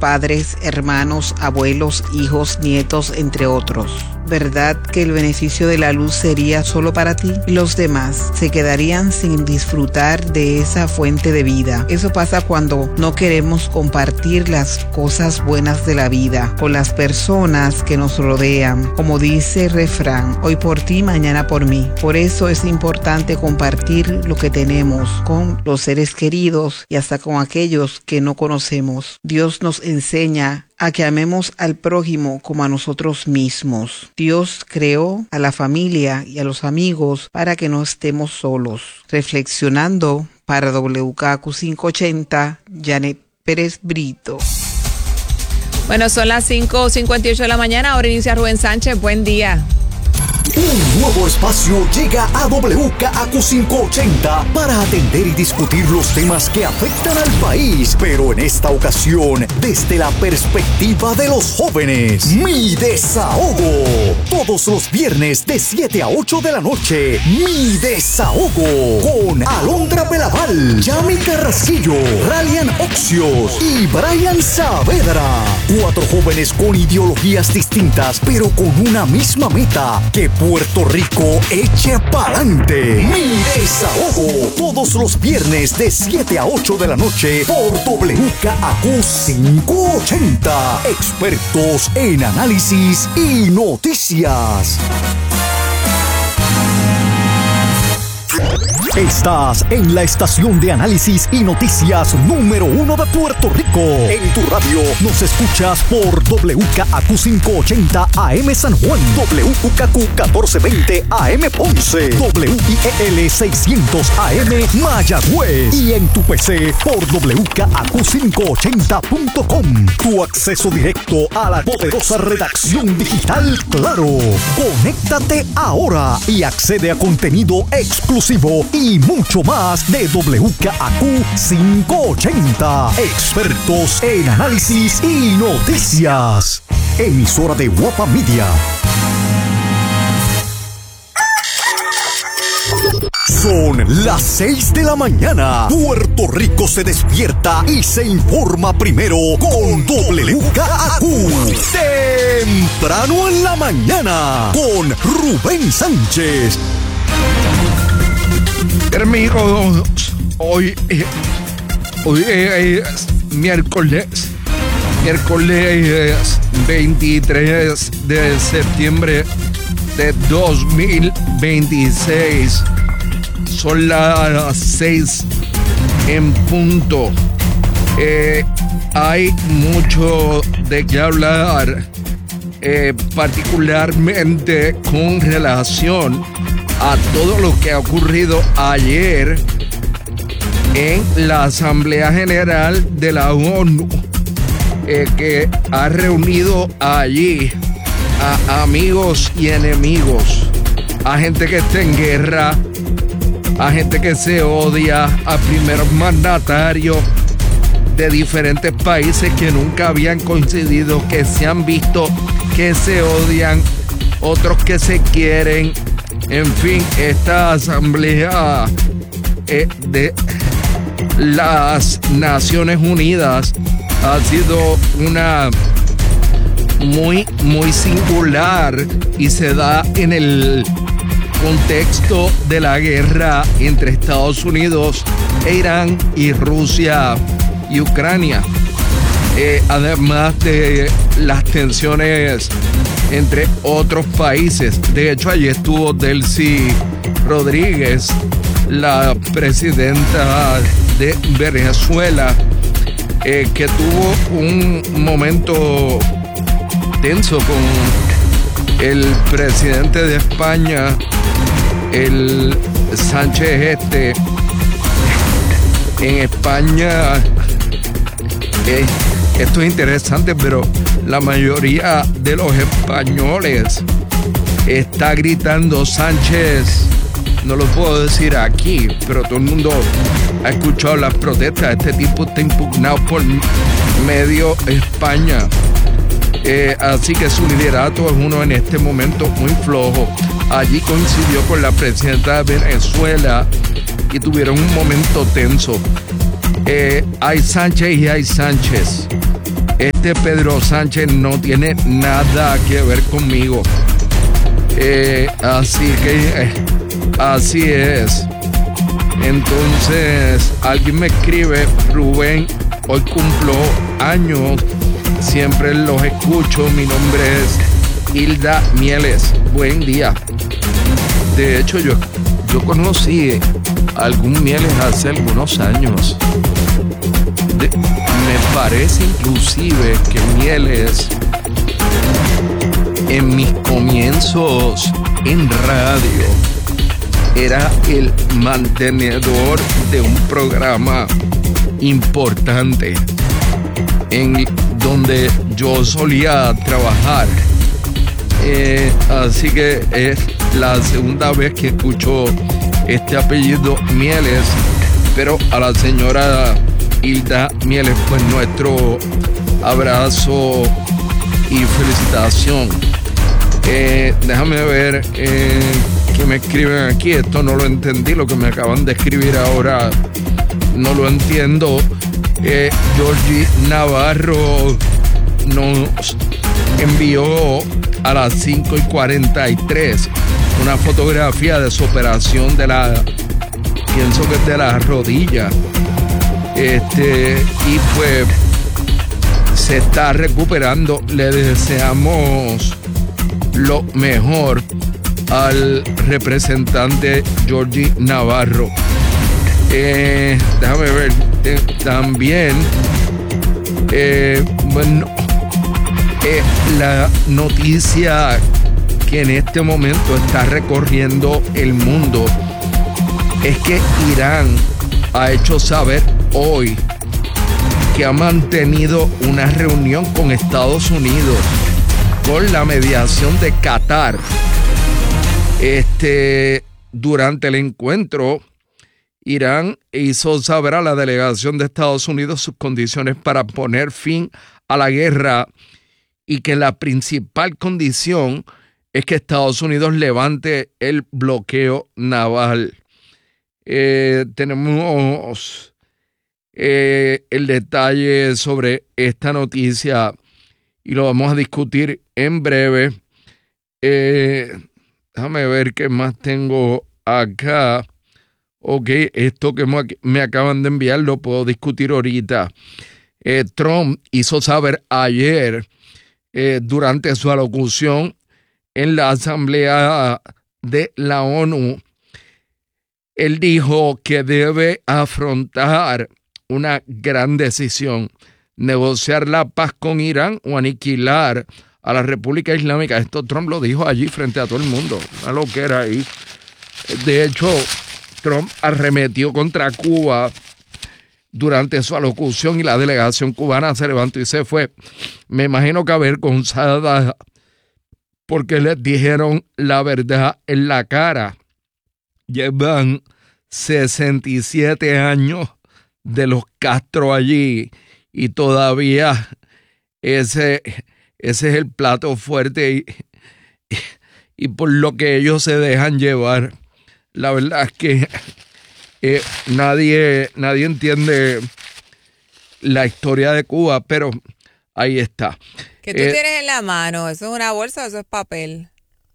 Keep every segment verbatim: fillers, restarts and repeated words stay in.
padres, hermanos, abuelos, hijos, nietos, entre otros. ¿Verdad que el beneficio de la luz sería solo para ti? Y los demás se quedarían sin disfrutar de esa fuente de vida. Eso pasa cuando no queremos compartir las cosas buenas de la vida con las personas que nos rodean. Como dice el refrán, hoy por ti, mañana por mí. Por eso es importante compartir lo que tenemos con los seres queridos y hasta con aquellos que no conocemos. Dios nos enseña a que amemos al prójimo como a nosotros mismos. Dios creó a la familia y a los amigos para que no estemos solos. Reflexionando para W K Q quinientos ochenta, Janet Pérez Brito. Bueno, son las cinco cincuenta y ocho de la mañana, ahora inicia Rubén Sánchez, buen día. Un nuevo espacio llega a W K Q quinientos ochenta para atender y discutir los temas que afectan al país, pero en esta ocasión desde la perspectiva de los jóvenes. Mi Desahogo. Todos los viernes de siete a ocho de la noche. Mi Desahogo. Con Alondra Belaval, Yami Carrasquillo, Ralian Oxios y Brian Saavedra. Cuatro jóvenes con ideologías distintas, pero con una misma meta: que Puerto Rico eche pa'lante. Mi Desahogo. Todos los viernes de siete a ocho de la noche por W K Q quinientos ochenta. Expertos en análisis y noticias. Estás en la estación de análisis y noticias número uno de Puerto Rico. En tu radio nos escuchas por W K Q quinientos ochenta A M San Juan, W K Q catorce veinte A M Ponce, W I E L seiscientos A M Mayagüez y en tu P C por W K Q quinientos ochenta punto com. Tu acceso directo a la poderosa redacción digital Claro. Conéctate ahora y accede a contenido exclusivo y mucho más de W K Q quinientos ochenta. Expertos en análisis y noticias. Emisora de Guapa Media. Son las seis de la mañana. Puerto Rico se despierta y se informa primero con W K Q. Temprano en la mañana con Rubén Sánchez. Amigos, hoy, hoy es miércoles, miércoles veintitrés de septiembre de dos mil veintiséis. Son las seis en punto. Eh, hay mucho de qué hablar, eh, particularmente con relación a todo lo que ha ocurrido ayer en la Asamblea General de la ONU, eh, que ha reunido allí a amigos y enemigos, a gente que está en guerra, a gente que se odia, a primeros mandatarios de diferentes países que nunca habían coincidido, que se han visto, que se odian, otros que se quieren. En fin, esta asamblea eh, de las Naciones Unidas ha sido una muy, muy singular y se da en el contexto de la guerra entre Estados Unidos e Irán y Rusia y Ucrania. Eh, además de las tensiones entre otros países. De hecho, allí estuvo Delcy Rodríguez, la presidenta de Venezuela, eh, que tuvo un momento tenso con el presidente de España, el Sánchez este. En España, eh, esto es interesante, pero la mayoría de los españoles está gritando Sánchez. No lo puedo decir aquí, pero todo el mundo ha escuchado las protestas. Este tipo está impugnado por medio España. Eh, así que su liderato es uno en este momento muy flojo. Allí coincidió con la presidenta de Venezuela y tuvieron un momento tenso. Eh, hay Sánchez y hay Sánchez. este Pedro Sánchez no tiene nada que ver conmigo. Eh, así que eh, así es. Entonces alguien me escribe: Rubén, hoy cumplo años, siempre los escucho, mi nombre es Hilda Mieles, buen día. De hecho yo, yo conocí a algún Mieles hace algunos años. De, me parece inclusive que Mieles en mis comienzos en radio era el mantenedor de un programa importante en donde yo solía trabajar. Eh, así que es la segunda vez que escucho este apellido Mieles, pero a la señora Hilda Mieles, pues nuestro abrazo y felicitación. Eh, déjame ver eh, qué me escriben aquí. Esto no lo entendí, lo que me acaban de escribir ahora no lo entiendo. eh, Georgie Navarro nos envió a las cinco y cuarenta y tres una fotografía de su operación de la, pienso que es de la rodilla, este y pues se está recuperando. Le deseamos lo mejor al representante Georgie Navarro. Eh, déjame ver, eh, también, eh, bueno, eh, la noticia que en este momento está recorriendo el mundo es que Irán ha hecho saber hoy que ha mantenido una reunión con Estados Unidos con la mediación de Qatar. Este, durante el encuentro, Irán hizo saber a la delegación de Estados Unidos sus condiciones para poner fin a la guerra y que la principal condición es que Estados Unidos levante el bloqueo naval. Eh, tenemos eh, el detalle sobre esta noticia y lo vamos a discutir en breve. Eh, déjame ver qué más tengo acá. Ok, esto que me acaban de enviar lo puedo discutir ahorita. Eh, Trump hizo saber ayer, eh, durante su alocución en la Asamblea de la ONU, él dijo que debe afrontar una gran decisión: negociar la paz con Irán o aniquilar a la República Islámica. Esto Trump lo dijo allí frente a todo el mundo. Una loquera ahí. De hecho, Trump arremetió contra Cuba durante su alocución y la delegación cubana se levantó y se fue. Me imagino que avergonzada porque les dijeron la verdad en la cara. Llevan sesenta y siete años de los Castro allí y todavía ese, ese es el plato fuerte y, y, y por lo que ellos se dejan llevar. La verdad es que eh, nadie, nadie entiende la historia de Cuba, pero ahí está. ¿Qué tú eh, tienes en la mano? ¿Eso es una bolsa o eso es papel?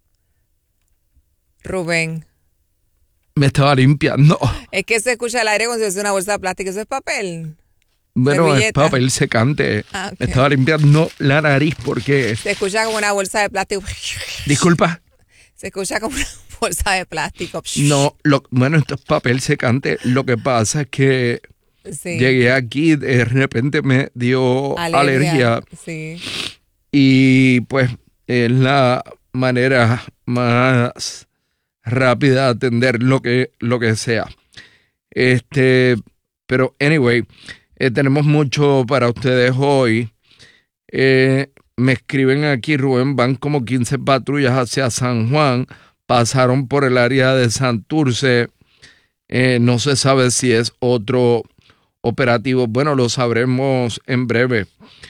Rubén. Me estaba limpiando. Es que se escucha el aire como si fuese una bolsa de plástico. ¿Eso es papel? Bueno, es papel secante. Ah, okay. Me estaba limpiando la nariz porque... Se escucha como una bolsa de plástico. Disculpa. Se escucha como una bolsa de plástico. No, lo, bueno, esto es papel secante. Lo que pasa es que sí. Llegué aquí, de repente me dio alergia. alergia sí. Y pues es la manera más rápida de atender lo que, lo que sea. Este, pero anyway, eh, tenemos mucho para ustedes hoy. Eh, me escriben aquí, Rubén, van como quince patrullas hacia San Juan, pasaron por el área de Santurce. Eh, no se sabe si es otro operativo. Bueno, lo sabremos en breve.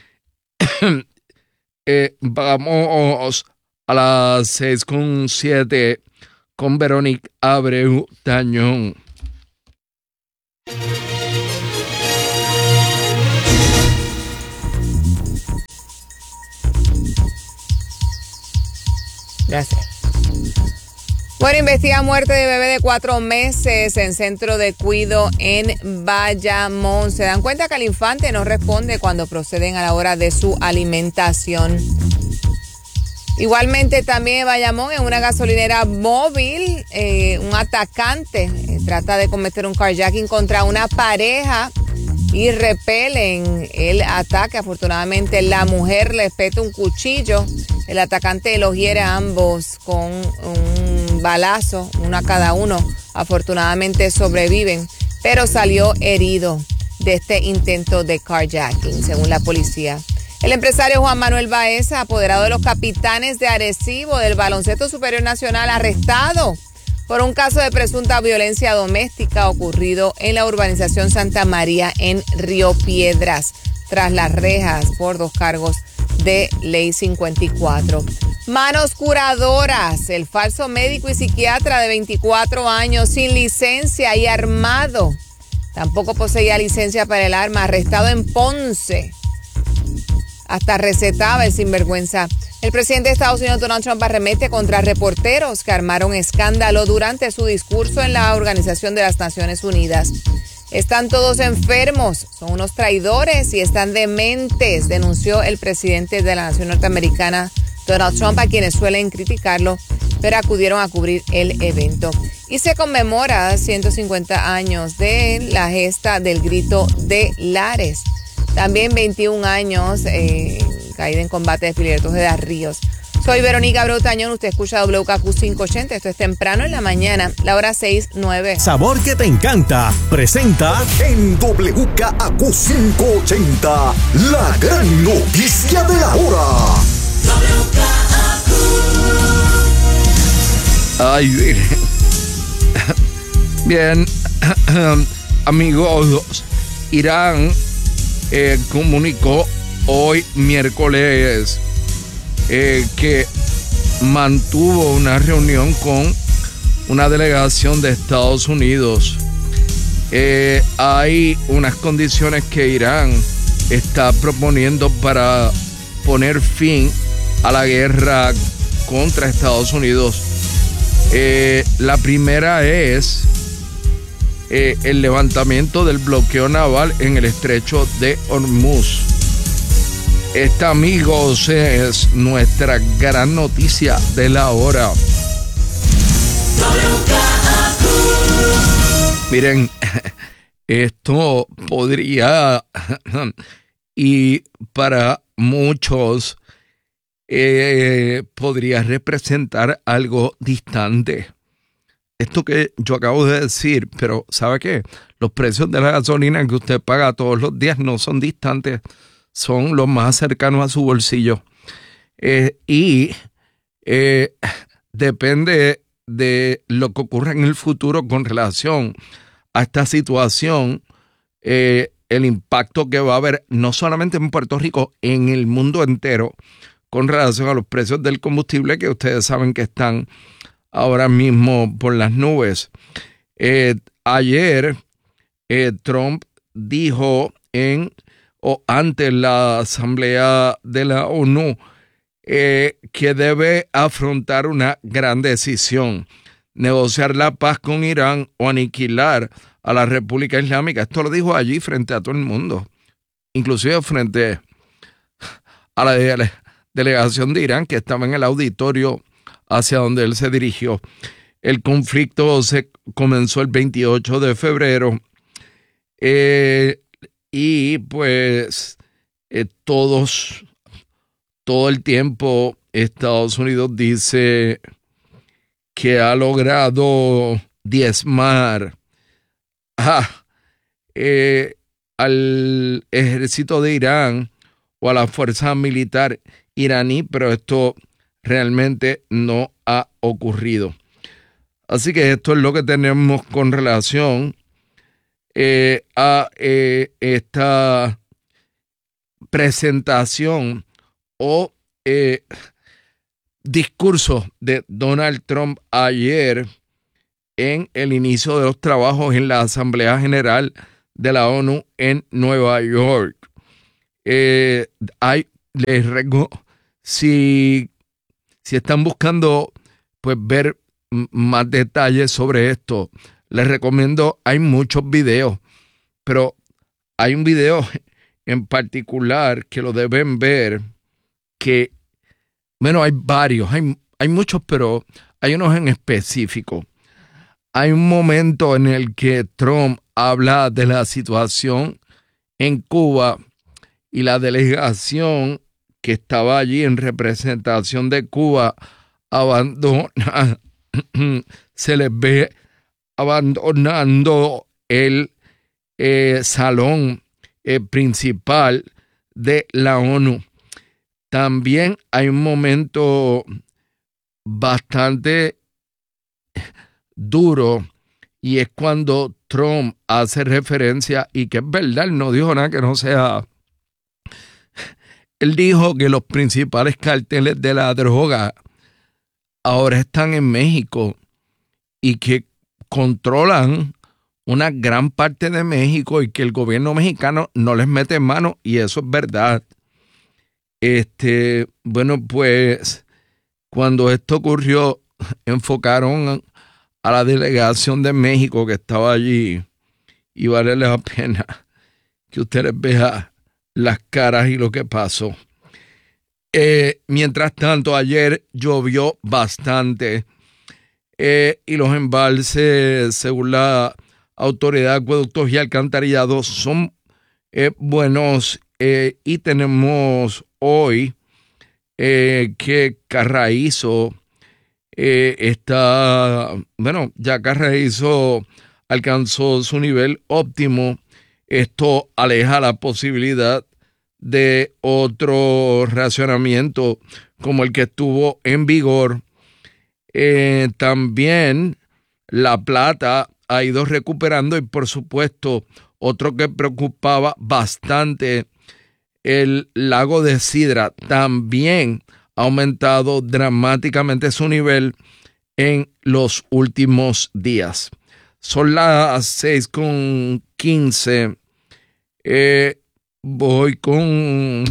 eh, vamos a las seis con siete con Verónica Abreu Tañón. Gracias. Bueno, investiga muerte de bebé de cuatro meses en centro de cuido en Bayamón. Se dan cuenta que el infante no responde cuando proceden a la hora de su alimentación. Igualmente también en Bayamón, en una gasolinera móvil, eh, un atacante eh, trata de cometer un carjacking contra una pareja y repelen el ataque. Afortunadamente la mujer le peta un cuchillo. El atacante los hiere a ambos con un balazo, uno a cada uno. Afortunadamente sobreviven, pero salió herido de este intento de carjacking, según la policía. El empresario Juan Manuel Baeza, apoderado de los Capitanes de Arecibo del Baloncesto Superior Nacional, arrestado por un caso de presunta violencia doméstica ocurrido en la urbanización Santa María en Río Piedras, tras las rejas por dos cargos de Ley cincuenta y cuatro. Manos curadoras. El falso médico y psiquiatra de veinticuatro años sin licencia y armado. Tampoco poseía licencia para el arma, arrestado en Ponce. Hasta recetaba el sinvergüenza. El presidente de Estados Unidos, Donald Trump, arremete contra reporteros que armaron escándalo durante su discurso en la Organización de las Naciones Unidas. Están todos enfermos, son unos traidores y están dementes, denunció el presidente de la nación norteamericana, Donald Trump, a quienes suelen criticarlo, pero acudieron a cubrir el evento. Y se conmemora ciento cincuenta años de la gesta del grito de Lares. También veintiún años, eh, caída en combate de Filiberto Ojeda Ríos. Soy Verónica Abreu Tañón, usted escucha W K Q quinientos ochenta, esto es temprano en la mañana, la hora seis nueve. Sabor que te encanta, presenta en W K Q quinientos ochenta, la gran noticia de la hora. W K Q. Ay, bien. Bien, amigos, Irán eh, comunicó hoy miércoles eh, que mantuvo una reunión con una delegación de Estados Unidos. Eh, hay unas condiciones que Irán está proponiendo para poner fin a la guerra contra Estados Unidos. Eh, la primera es eh, el levantamiento del bloqueo naval en el estrecho de Hormuz. Esta, amigos, es nuestra gran noticia de la hora. Miren, esto podría, y para muchos, eh, podría representar algo distante. Esto que yo acabo de decir, pero ¿sabe qué? Los precios de la gasolina que usted paga todos los días no son distantes, son los más cercanos a su bolsillo. Eh, y eh, depende de lo que ocurra en el futuro con relación a esta situación, eh, el impacto que va a haber no solamente en Puerto Rico, en el mundo entero, con relación a los precios del combustible, que ustedes saben que están ahora mismo por las nubes. Eh, ayer eh, Trump dijo en o ante la Asamblea de la ONU eh, que debe afrontar una gran decisión: negociar la paz con Irán o aniquilar a la República Islámica. Esto lo dijo allí frente a todo el mundo, inclusive frente a la de delegación de Irán que estaba en el auditorio hacia donde él se dirigió. El conflicto se comenzó el veintiocho de febrero eh, y pues eh, todos, todo el tiempo Estados Unidos dice que ha logrado diezmar ah, eh, al ejército de Irán o a la fuerza militar iraní, pero esto realmente no ha ocurrido. Así que esto es lo que tenemos con relación eh, a eh, esta presentación o eh, discurso de Donald Trump ayer en el inicio de los trabajos en la Asamblea General de la ONU en Nueva York. Eh, hay, les recuerdo, si si están buscando pues ver m- más detalles sobre esto, les recomiendo, hay muchos videos, pero hay un video en particular que lo deben ver, que, bueno, hay varios, hay, hay muchos, pero hay unos en específico. Hay un momento en el que Trump habla de la situación en Cuba y la delegación que estaba allí en representación de Cuba abandona, se les ve abandonando el eh, salón eh, principal de la ONU. También hay un momento bastante duro, y es cuando Trump hace referencia, y que es verdad, él no dijo nada que no sea. Él dijo que los principales carteles de la droga ahora están en México y que controlan una gran parte de México y que el gobierno mexicano no les mete mano, y eso es verdad. Este, bueno, pues cuando esto ocurrió, enfocaron a la delegación de México que estaba allí, y vale la pena que ustedes vean las caras y lo que pasó. Eh, mientras tanto, ayer llovió bastante eh, y los embalses, según la Autoridad de Acueductos y Alcantarillados, son eh, buenos, eh, y tenemos hoy eh, que Carraízo eh, está, bueno, ya Carraízo alcanzó su nivel óptimo. Esto aleja la posibilidad de otro racionamiento como el que estuvo en vigor. Eh, también La Plata ha ido recuperando, y por supuesto otro que preocupaba bastante, el lago de Sidra, también ha aumentado dramáticamente su nivel en los últimos días. Son las seis con quince. Eh, voy con...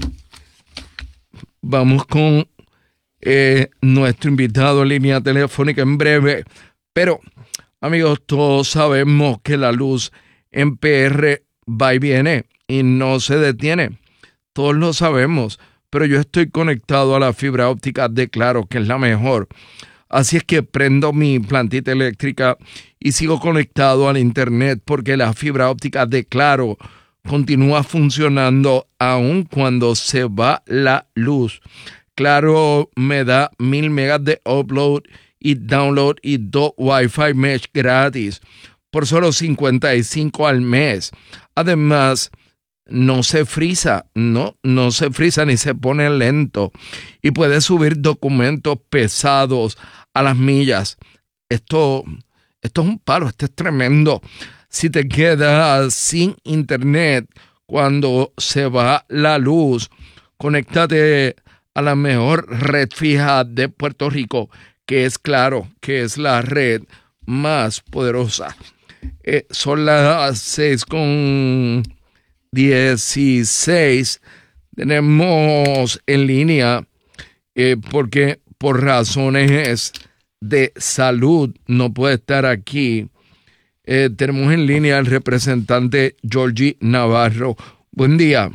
Vamos con eh, nuestro invitado en línea telefónica en breve. Pero, amigos, todos sabemos que la luz en P R va y viene y no se detiene. Todos lo sabemos, pero yo estoy conectado a la fibra óptica de Claro, que es la mejor. Así es que prendo mi plantita eléctrica y sigo conectado al internet, porque la fibra óptica de Claro continúa funcionando aun cuando se va la luz. Claro me da mil megas de upload y download y dos Wi-Fi mesh gratis por solo cincuenta y cinco al mes. Además, no se frisa, no, no se frisa ni se pone lento, y puedes subir documentos pesados a las millas. Esto, esto es un palo, esto es tremendo. Si te quedas sin internet cuando se va la luz, conéctate a la mejor red fija de Puerto Rico, que es Claro, que es la red más poderosa. Eh, son las seis con dieciséis. Tenemos en línea, eh, porque por razones de salud no puede estar aquí. Eh, tenemos en línea al representante Georgie Navarro. Buen día.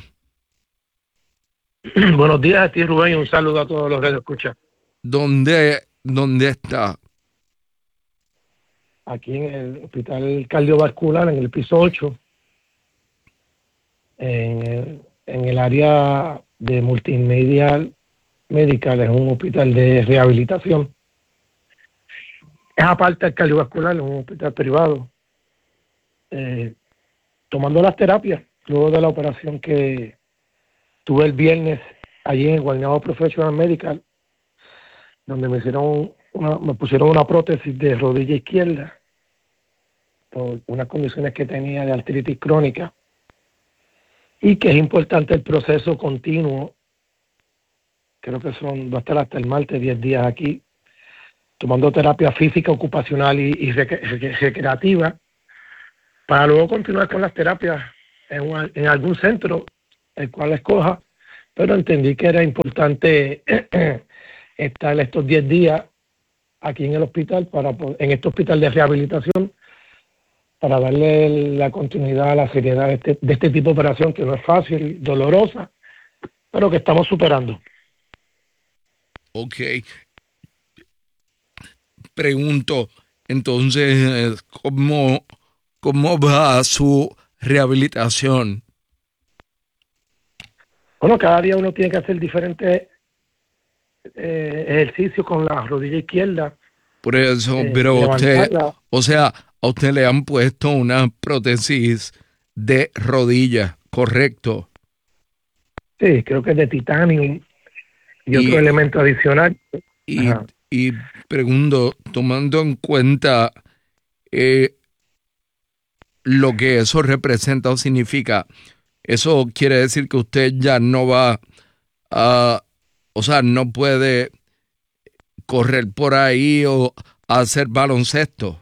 Buenos días a ti, Rubén, y un saludo a todos los que escuchan. ¿Dónde, dónde está? Aquí en el Hospital Cardiovascular, en el piso ocho, en el, en el área de Multimedia Medical. Es un hospital de rehabilitación. Es aparte del cardiovascular, es un hospital privado. Eh, tomando las terapias, luego de la operación que tuve el viernes allí en el Guaynabo Professional Medical, donde me hicieron una, me pusieron una prótesis de rodilla izquierda por unas condiciones que tenía de artritis crónica, y que es importante el proceso continuo. Creo que son, va a estar hasta el martes, diez días aquí, tomando terapia física, ocupacional y, y rec recreativa, para luego continuar con las terapias en, una, en algún centro, el cual escoja, pero entendí que era importante eh, estar estos diez días aquí en el hospital, para en este hospital de rehabilitación, para darle la continuidad a la seriedad de este, de este tipo de operación, que no es fácil, dolorosa, pero que estamos superando. Ok. Pregunto, entonces, ¿cómo, cómo va su rehabilitación? Bueno, cada día uno tiene que hacer diferentes eh, ejercicios con la rodilla izquierda. Por eso, eh, pero usted, levantarla. o sea, a usted le han puesto una prótesis de rodilla, ¿correcto? Sí, creo que es de titanium y, Y- otro elemento adicional. Y, Ajá. y pregunto, tomando en cuenta eh, lo que eso representa o significa, eso quiere decir que usted ya no va a, o sea, no puede correr por ahí o hacer baloncesto.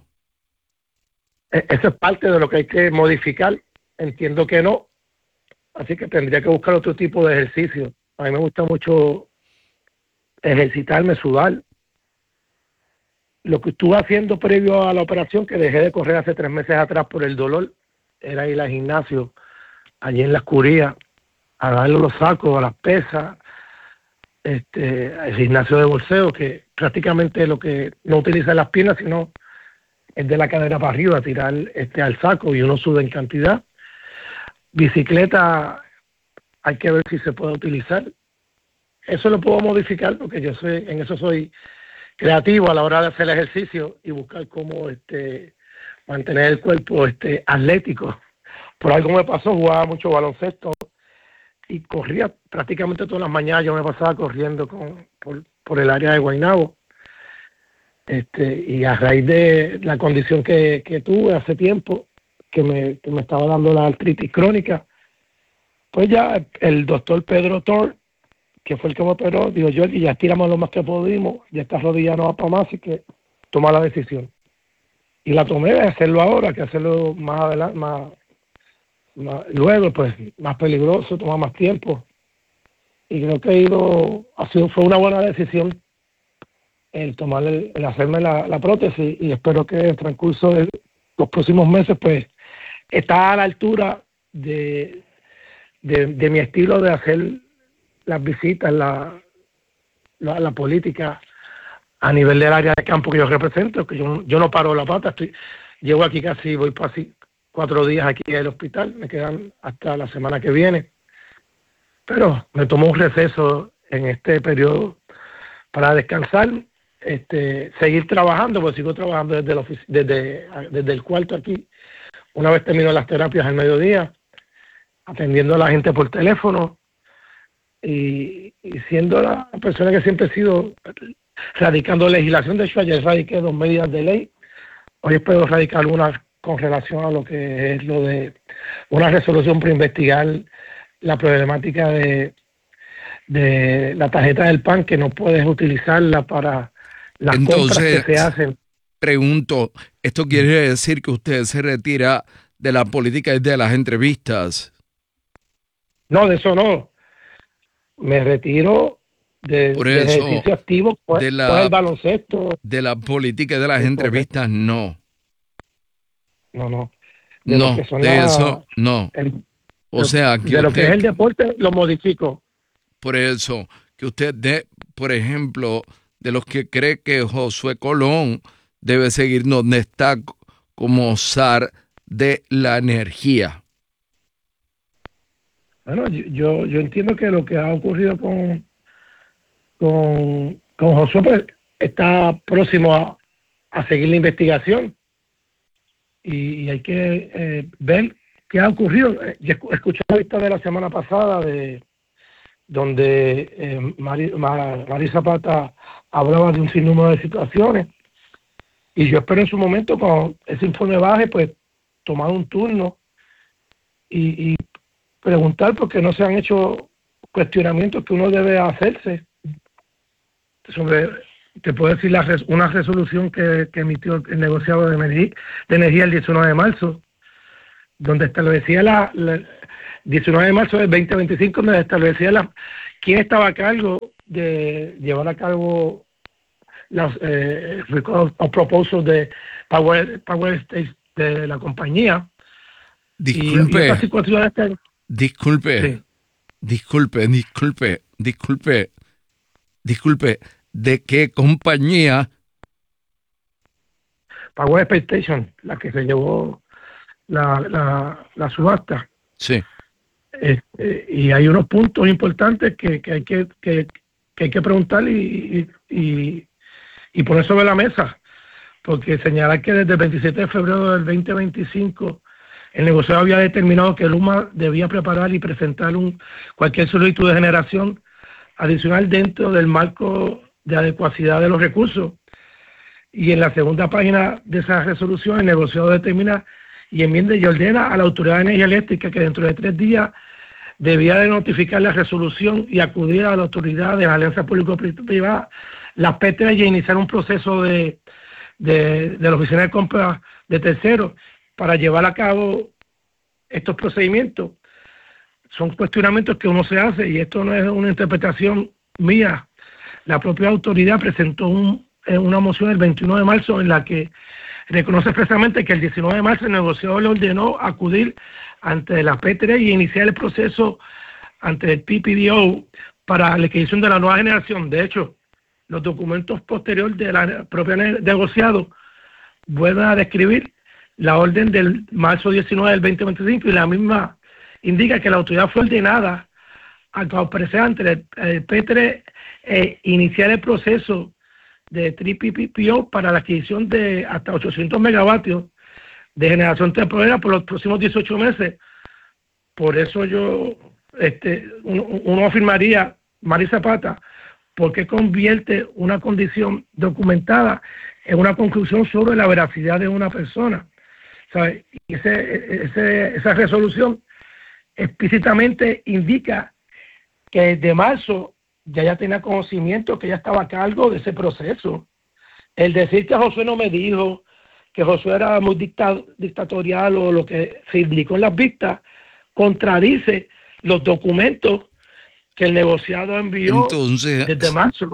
E- Eso es parte de lo que hay que modificar. Entiendo que no. Así que tendría que buscar otro tipo de ejercicio. A mí me gusta mucho ejercitarme, sudar. Lo que estuve haciendo previo a la operación, que dejé de correr hace tres meses atrás por el dolor, era ir al gimnasio, allí en la Escuría, a darle los sacos, a las pesas, este, al gimnasio de bolseo, que prácticamente lo que no utiliza las piernas, sino es de la cadera para arriba, tirar este al saco, y uno suda en cantidad. Bicicleta, hay que ver si se puede utilizar. Eso lo puedo modificar, porque yo soy, en eso soy creativo a la hora de hacer ejercicio y buscar cómo este, mantener el cuerpo este, atlético. Por algo me pasó, jugaba mucho baloncesto y corría prácticamente todas las mañanas. Yo me pasaba corriendo con, por, por el área de Guaynabo. Este, y a raíz de la condición que, que tuve hace tiempo, que me, que me estaba dando la artritis crónica, pues ya el doctor Pedro Tor, que fue el que me operó, dijo, yo, y ya estiramos lo más que pudimos, ya esta rodilla no va para más, así que toma la decisión. Y la tomé de hacerlo ahora, que hacerlo más adelante, más, más luego, pues más peligroso, toma más tiempo. Y creo que he ido, ha sido, fue una buena decisión el tomar, el, el hacerme la, la prótesis, y espero que en el transcurso de los próximos meses, pues, está a la altura de, de, de mi estilo de hacer las visitas, la, la, la política a nivel del área de campo que yo represento, que yo, yo no paro la pata, estoy, llevo aquí casi, voy casi cuatro días aquí en el hospital, me quedan hasta la semana que viene, pero me tomo un receso en este periodo para descansar, este, seguir trabajando, pues sigo trabajando desde, la ofici- desde, desde el cuarto aquí, una vez termino las terapias al mediodía, atendiendo a la gente por teléfono, y, y siendo la persona que siempre he sido, radicando legislación. De hecho, ayer radiqué dos medidas de ley, hoy espero radicar una con relación a lo que es lo de una resolución para investigar la problemática de, de la tarjeta del P A N, que no puedes utilizarla para las Entonces, compras que se hacen. Pregunto, ¿esto quiere decir que usted se retira de la política y de las entrevistas? No, de eso no. Me retiro de, Por de eso, ejercicio activo, pues, de la- pues el baloncesto. De la política y de las Sí, entrevistas, no. No, no. De No, lo que son de la- eso, no. el- O sea, que de lo que es usted, el deporte, lo modifico. por eso, que usted, de, por ejemplo, de los que cree que Josué Colón debe seguir donde está como zar de la energía. Bueno, yo, yo, yo entiendo que lo que ha ocurrido con, con, con Josué, pues, está próximo a, a seguir la investigación. Y, y hay que eh, ver qué ha ocurrido. Eh, Yo escu- escuché la vista de la semana pasada de donde eh, Mari, Ma- Mari Zapata hablaba de un sinnúmero de situaciones, y yo espero en su momento, cuando ese informe baje, pues tomar un turno y, y preguntar, porque no se han hecho cuestionamientos que uno debe hacerse sobre, te puedo decir, la res, una resolución que, que emitió el negociado de energía, de energía el diecinueve de marzo, donde establecía la, la diecinueve de marzo del veinte veinticinco, donde establecía la, quién estaba a cargo de llevar a cabo las eh, record of proposals de Power, Power Stage de la compañía. Disculpe, y, y situaciones que, disculpe, sí. disculpe, disculpe, disculpe, disculpe, ¿de qué compañía? Power Station, la que se llevó la, la, la subasta. Sí. Este, y hay unos puntos importantes que, que hay que, que, que hay que preguntar y, y, y, y poner sobre la mesa, porque señalar que desde el veintisiete de febrero del veinte veinticinco el negociado había determinado que Luma debía preparar y presentar un cualquier solicitud de generación adicional dentro del marco de adecuacidad de los recursos. Y en la segunda página de esa resolución el negociado determina y enmienda y ordena a la Autoridad de Energía Eléctrica que dentro de tres días debía de notificar la resolución y acudir a la autoridad de la alianza público-privada, las P T R, y iniciar un proceso de, de, de la oficina de compra de terceros para llevar a cabo estos procedimientos. Son cuestionamientos que uno se hace y esto no es una interpretación mía. La propia autoridad presentó un, una moción el veintiuno de marzo en la que reconoce expresamente que el diecinueve de marzo el negociador le ordenó acudir ante la P T R y iniciar el proceso ante el P P D O para la adquisición de la nueva generación. De hecho, los documentos posteriores de la propia negociado vuelven a describir la orden del marzo diecinueve del veinte veinticinco y la misma indica que la autoridad fue ordenada a comparecer ante el, el P T R e iniciar el proceso de P P P O para la adquisición de hasta ochocientos megavatios de generación temporera por los próximos dieciocho meses. Por eso yo, este, uno, uno afirmaría, Mari Zapata, ¿por qué convierte una condición documentada en una conclusión sobre la veracidad de una persona? ¿Sabe? Y ese, ese, esa resolución explícitamente indica que desde marzo ya ya tenía conocimiento, que ya estaba a cargo de ese proceso. El decir que Josué no me dijo, que Josué era muy dicta, dictatorial o lo que se indicó en las vistas, contradice los documentos que el negociado envió. Entonces, desde marzo.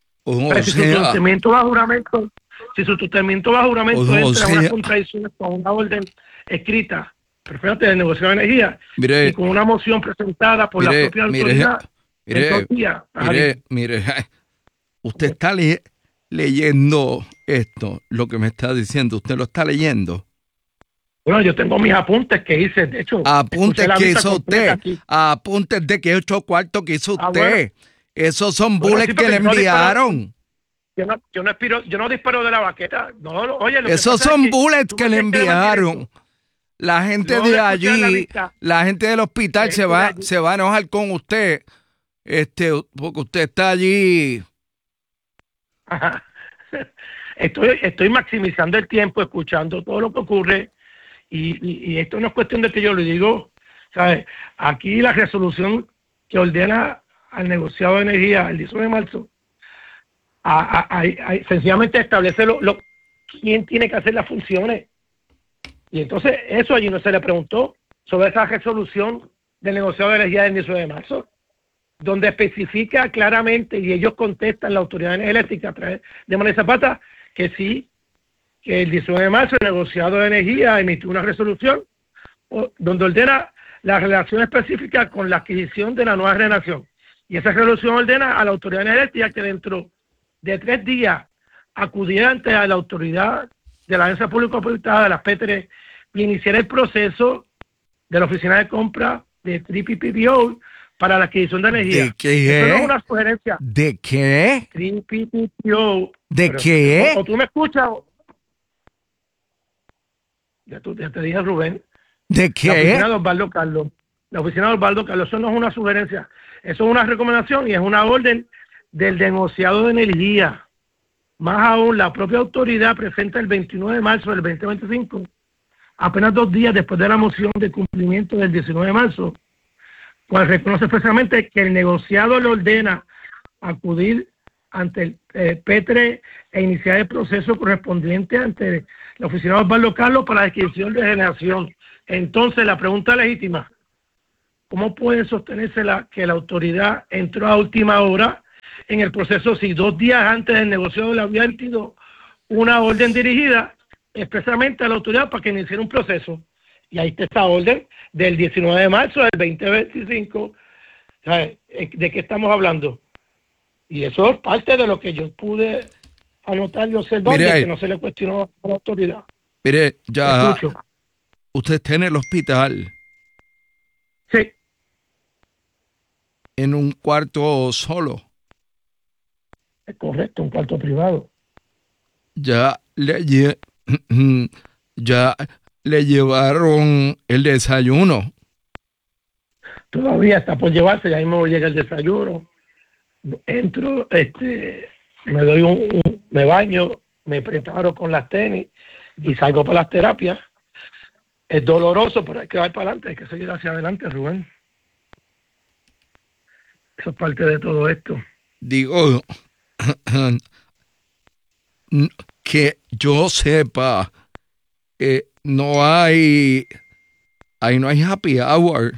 O sea, si su tratamiento bajo juramento, si su tratamiento bajo juramento entra en una contradicción con una orden escrita, perfectamente, del negociado de energía, mire, y con una moción presentada por mire, la propia autoridad. Mire, mire, mire, mire, usted está le, leyendo esto, lo que me está diciendo, usted lo está leyendo. Bueno, yo tengo mis apuntes que hice, de hecho. Apuntes que hizo usted, aquí. Apuntes de que ocho cuartos que hizo usted. Ah, bueno. Esos son bueno, bullets sí, que le enviaron. Yo no, yo no disparo, yo no disparo de la baqueta. No, no, oye, lo esos que son es que bullets que le enviaron. La gente no, de allí, la, la gente del hospital se va, de se va a enojar con usted, este, porque usted está allí. Ajá. Estoy, estoy maximizando el tiempo, escuchando todo lo que ocurre, y, y, y esto no es cuestión de que yo le digo, ¿sabes? Aquí la resolución que ordena al negociado de energía el diecinueve de marzo, a, a, a, a, sencillamente establece lo, lo, quién tiene que hacer las funciones. Y entonces eso allí no se le preguntó sobre esa resolución del negociado de energía del diecinueve de marzo, donde especifica claramente, y ellos contestan, la Autoridad Eléctrica a través de Mari Zapata, que sí, que el diecinueve de marzo el negociado de energía emitió una resolución donde ordena la relación específica con la adquisición de la nueva generación. Y esa resolución ordena a la Autoridad Eléctrica que dentro de tres días acudiera ante la autoridad de la Alianza Público-Privada de las P T R y iniciar el proceso de la oficina de compra de P P P O para la adquisición de energía. ¿De qué? Eso no es una sugerencia. ¿De qué? P P P O. ¿De pero, qué? O, o tú me escuchas. O... Ya, tú, ya te dije, Rubén. ¿De qué? La oficina de Osvaldo Carlos. La oficina de Osvaldo Carlos. Eso no es una sugerencia. Eso es una recomendación y es una orden del negociado de energía. Más aún, la propia autoridad presenta el veintinueve de marzo del veinte veinticinco, apenas dos días después de la moción de cumplimiento del diecinueve de marzo, cual reconoce expresamente que el negociado le ordena acudir ante el eh, P T R e iniciar el proceso correspondiente ante la oficina de Osvaldo Carlos para la adquisición de generación. Entonces, la pregunta legítima, ¿cómo puede sostenerse la, que la autoridad entró a última hora en el proceso si dos días antes del negocio le había emitido una orden dirigida expresamente a la autoridad para que iniciara un proceso. Y ahí está esa orden del diecinueve de marzo del veinte veinticinco. ¿Sabes? ¿De qué estamos hablando? Y eso es parte de lo que yo pude anotar y observar, de que no se le cuestionó a la autoridad. Mire, ya Escucho. usted está en el hospital. Sí. En un cuarto solo. Es correcto, un cuarto privado. Ya le, lle- ya le llevaron el desayuno. Todavía está por llevarse, ya mismo llega el desayuno. Entro, este, me doy un, un- me baño, me preparo con las tenis y salgo para las terapias. Es doloroso, pero hay que dar para adelante, hay que seguir hacia adelante, Rubén. Eso es parte de todo esto. Digo, que yo sepa que no hay, ahí no hay happy hour.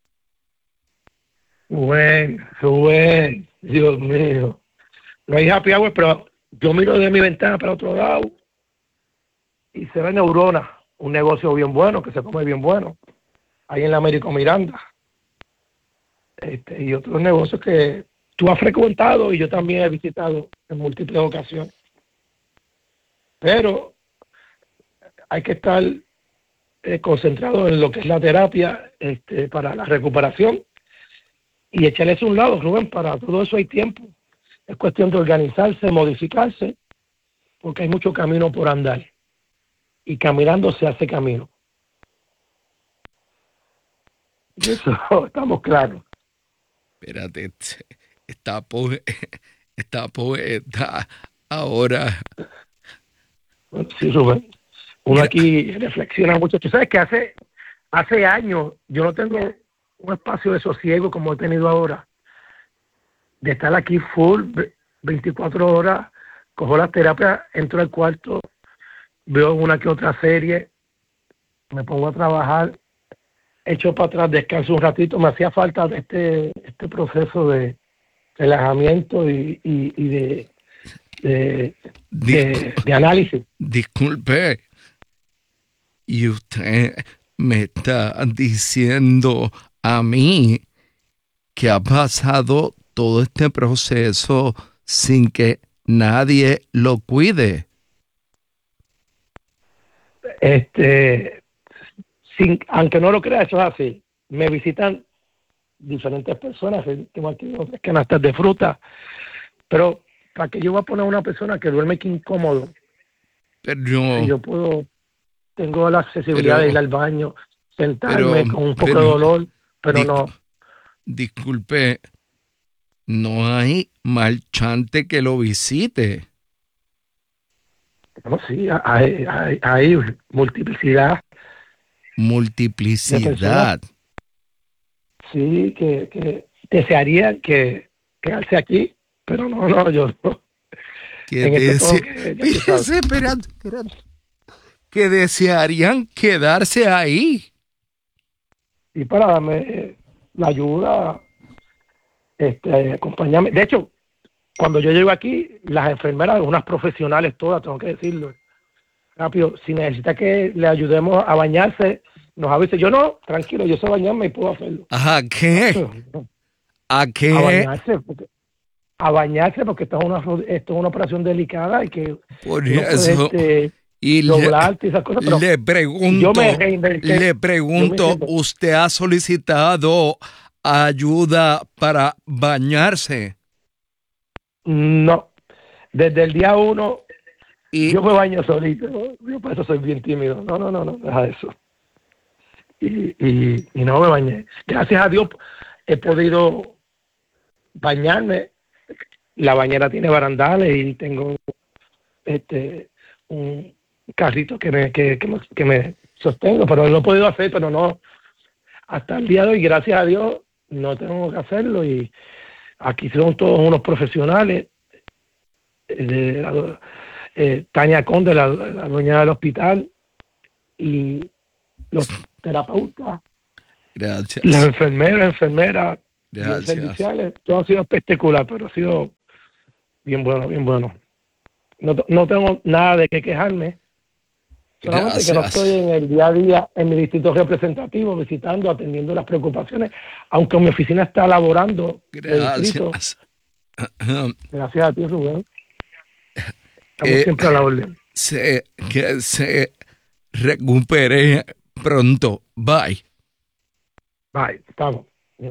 Rubén, Rubén, Dios mío. No hay happy hour, pero yo miro de mi ventana para otro lado y se ve Neurona, un negocio bien bueno, que se come bien bueno, ahí en la Américo Miranda. Este, y otros negocios que tú has frecuentado y yo también he visitado en múltiples ocasiones. Pero hay que estar eh, concentrado en lo que es la terapia este, para la recuperación y echarles un lado, Rubén, para todo eso hay tiempo. Es cuestión de organizarse, modificarse, porque hay mucho camino por andar. Y caminando se hace camino. Y eso estamos claros. Espérate, esta poe, esta poeta ahora. Bueno, sí, Rubén. Uno aquí reflexiona mucho. Tú sabes que hace, hace años yo no tengo un espacio de sosiego como he tenido ahora. De estar aquí full, veinticuatro horas, cojo las terapias, entro al cuarto, veo una que otra serie, me pongo a trabajar, echo para atrás, descanso un ratito. Me hacía falta de este, este proceso de relajamiento y, y, y de, de, de, de análisis. Disculpe, y usted me está diciendo a mí que ha pasado todo este proceso sin que nadie lo cuide. Este, sin, aunque no lo crea, eso es así. Me visitan diferentes personas, tengo aquí otras canastas de fruta, pero para que yo voy a poner a una persona que duerme aquí incómodo, Pero, si yo puedo, tengo la accesibilidad pero, de ir al baño, sentarme pero, con un poco pero, de dolor, pero dis- no. Disculpe, no hay marchante que lo visite. No, sí, hay, hay, hay multiplicidad. Multiplicidad. Sí, que, que desearían que quedarse aquí, pero no, no, yo no. Que, En esto dese- tengo que- ya tú sabes. Espérate, espérate. Que desearían quedarse ahí. Y para darme eh, la ayuda, este, acompañarme. De hecho, cuando yo llego aquí, las enfermeras, unas profesionales todas, tengo que decirlo, rápido, si necesita que le ayudemos a bañarse, nos avise. Yo no, tranquilo, yo sé bañarme y puedo hacerlo. ¿A qué? ¿A A qué? bañarse, porque, a bañarse porque esto es una, esto es una operación delicada y que Por no puedes, eso. este, Y le, doblarte y esas cosas, pero le pregunto, yo me reinventé. le Yo pregunto, me ¿usted ha solicitado ayuda para bañarse? No, desde el día uno Y, yo me baño solito, ¿no? Yo por eso soy bien tímido. No, no, no, no, deja eso. Y, y, y no me bañé. Gracias a Dios he podido bañarme. La bañera tiene barandales y tengo este un carrito que me, que, que me, que me sostengo, pero lo he podido hacer, pero no. Hasta el día de hoy, gracias a Dios, no tengo que hacerlo y aquí son todos unos profesionales. De la, eh, Tania Conde, la, la dueña del hospital, y los terapeutas, gracias. las enfermeras, enfermeras, y Gracias. serviciales, todo ha sido espectacular, pero ha sido bien bueno, bien bueno. No, no tengo nada de qué quejarme. Solamente Gracias. Que no estoy en el día a día en mi distrito representativo, visitando, atendiendo las preocupaciones, aunque mi oficina está laborando. Gracias. Gracias a ti, Rubén. Estamos eh, siempre a la orden. Se, que se recupere pronto. Bye. Bye. Estamos.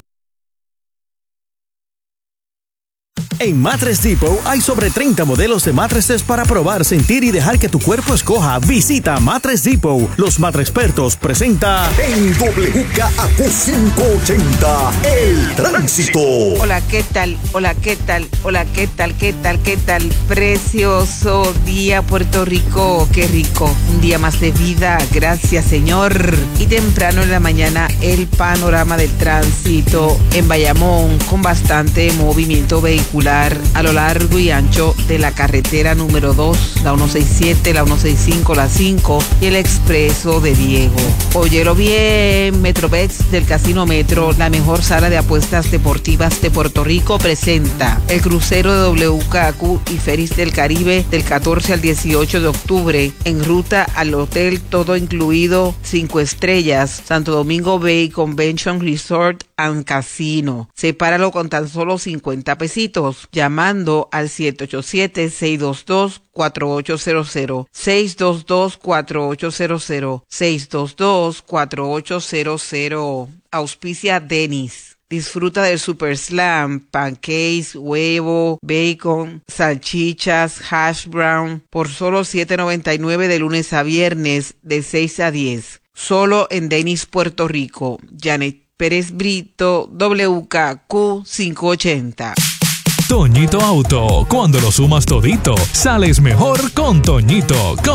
En Mattress Depot hay sobre treinta modelos de mattresses para probar, sentir y dejar que tu cuerpo escoja. Visita Mattress Depot. Los Mattrexpertos presenta en W K A Q cinco ochenta El Tránsito. Hola, ¿qué tal? Hola, ¿qué tal? Hola, ¿qué tal? ¿Qué tal? ¿Qué tal? Precioso día, Puerto Rico. Qué rico. Un día más de vida. Gracias, Señor. Y temprano en la mañana, el panorama del tránsito en Bayamón con bastante movimiento vehicular a lo largo y ancho de la carretera número dos, la ciento sesenta y siete, la ciento sesenta y cinco, la cinco y el expreso de Diego. Óyelo bien, Metrobex del Casino Metro, la mejor sala de apuestas deportivas de Puerto Rico, presenta el crucero de W K A Q y Ferries del Caribe del catorce al dieciocho de octubre en ruta al hotel todo incluido cinco estrellas, Santo Domingo Bay Convention Resort and Casino. Sepáralo con tan solo cincuenta pesitos. Llamando al siete ocho siete, seis dos dos, cuatro ocho cero cero, seis dos dos, cuatro ocho cero cero, seis dos dos, cuatro ocho cero cero. Auspicia Dennis. Disfruta del Super Slam, pancakes, huevo, bacon, salchichas, hash brown por solo siete noventa y nueve de lunes a viernes de seis a diez. Solo en Dennis, Puerto Rico. Janet Pérez Brito, W K A Q cinco ochenta. Toñito Auto, cuando lo sumas todito, sales mejor con Toñito.